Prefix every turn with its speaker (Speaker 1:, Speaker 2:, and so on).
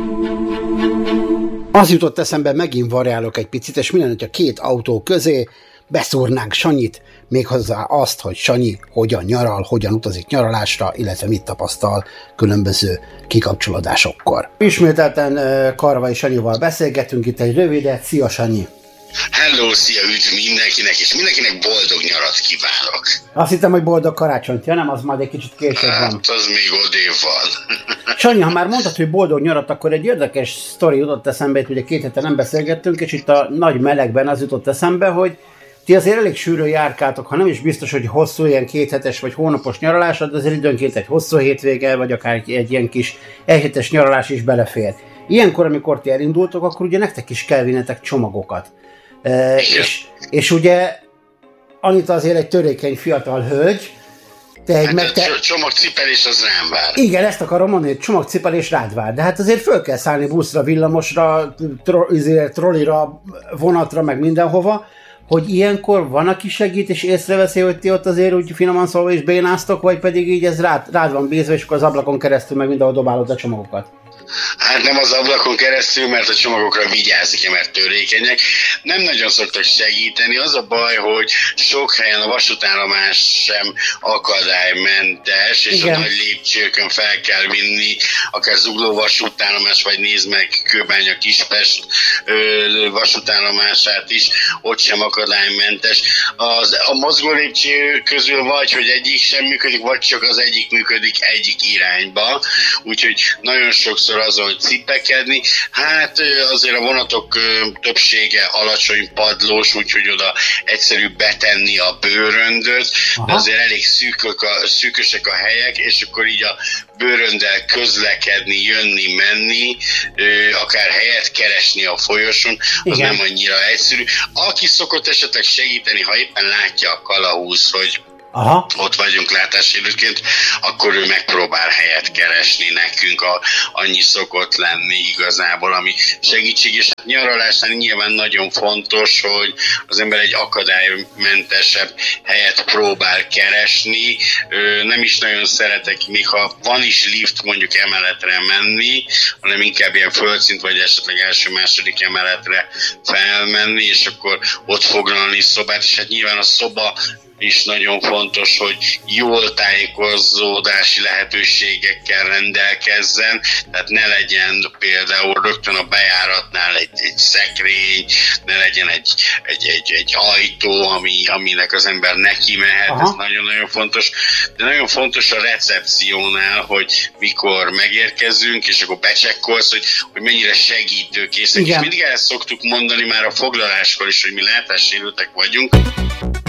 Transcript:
Speaker 1: Az jutott eszembe, megint variálok egy picit, és mi lenne, hogy a két autó közé beszúrnánk Sanyit, méghozzá azt, hogy Sanyi hogyan nyaral, hogyan utazik nyaralásra, illetve mit tapasztal különböző kikapcsolódásokkor. Ismételten Karvai Sanyival beszélgetünk itt egy rövidet. Szia, Sanyi!
Speaker 2: Hello, szia, üdv mindenkinek, és mindenkinek boldog nyarat kívánok!
Speaker 1: Azt hittem, hogy boldog karácsonyt, ja nem, az majd egy kicsit később van.
Speaker 2: Hát, az még odébb van.
Speaker 1: Sanyi, ha már mondtad, hogy boldog nyarat, akkor egy érdekes sztori jutott eszembe, itt ugye 2 hete nem beszélgettünk, és itt a nagy melegben az jutott eszembe, hogy ti azért elég sűrűn járkáltok, ha nem is biztos, hogy hosszú ilyen 2 hetes vagy hónapos nyaralás, de azért időnként egy hosszú hétvége, vagy akár egy ilyen kis egyhetes nyaralás is belefér. Ilyenkor, amikor ti elindultok, akkor ugye nektek is kell vinnetek csomagokat. És ugye Anita azért egy törékeny fiatal hölgy,
Speaker 2: csomagcipelés az rám vár.
Speaker 1: Igen, ezt akarom mondani, hogy csomagcipelés rád vár. De hát azért föl kell szállni buszra, villamosra, trollira, vonatra, meg mindenhova, hogy ilyenkor van, aki segít, és észreveszi, hogy ti ott azért úgy finoman szólva is bénáztok, vagy pedig így ez rád van bízva, és akkor az ablakon keresztül meg mindenhol dobálod a csomagokat.
Speaker 2: Hát nem az ablakon keresztül, mert a csomagokra vigyázik, mert törékenyek. Nem nagyon szoktak segíteni. Az a baj, hogy sok helyen a vasútállomás sem akadálymentes, és igen, a nagy lépcsőkön fel kell vinni, akár Zugló vasútállomás, vagy nézd meg Kőbánya Kispest vasútállomását is, ott sem akadálymentes. A mozgó lépcső közül vagy, hogy egyik sem működik, vagy csak az egyik működik egyik irányba. Úgyhogy nagyon sokszor azon, hogy cipekedni. Hát azért a vonatok többsége alacsony padlós, úgyhogy oda egyszerű betenni a bőröndöt, de azért elég szűkösek a helyek, és akkor így a bőrönddel közlekedni, jönni, menni, akár helyet keresni a folyosón, az igen, nem annyira egyszerű. Aki szokott esetleg segíteni, ha éppen látja a kalausz, hogy aha, ott vagyunk látássérültként, akkor ő megpróbál helyet keresni nekünk, annyi szokott lenni igazából, ami segítség, és hát nyaralásnál nyilván nagyon fontos, hogy az ember egy akadálymentesebb helyet próbál keresni. Nem is nagyon szeretek, még ha van is lift, mondjuk emeletre menni, hanem inkább ilyen földszint, vagy esetleg első-második emeletre felmenni, és akkor ott foglalni szobát, és hát nyilván a szoba is nagyon fontos, hogy jól tájékozódási lehetőségekkel rendelkezzen, tehát ne legyen például rögtön a bejáratnál egy szekrény, ne legyen egy ajtó, aminek az ember neki mehet, aha, ez nagyon-nagyon fontos, de nagyon fontos a recepciónál, hogy mikor megérkezünk, és akkor becsekkolsz, hogy mennyire segítőkészek, és mindig ezt szoktuk mondani már a foglaláskor is, hogy mi látássérültek vagyunk,